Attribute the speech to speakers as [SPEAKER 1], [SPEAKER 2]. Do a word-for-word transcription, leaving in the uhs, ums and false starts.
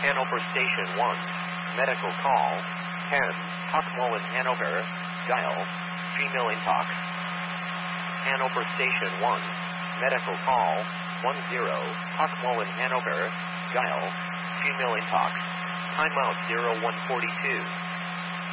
[SPEAKER 1] Hanover Station one. Medical call. ten. Hochmullen, Hanover. Dial. Female intox. Hanover Station one. Medical call. ten. Hochmullen, Hanover. Dial. Female intox. Timeout zero one forty-two.